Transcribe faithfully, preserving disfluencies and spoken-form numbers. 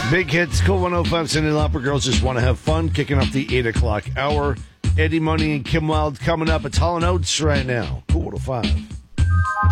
Big hits, Cool one oh five, Cindy Lauper. Girls just want to have fun. Kicking off the eight o'clock hour. Eddie Money and Kim Wilde coming up. It's Hall and Oates right now. Cool one oh five.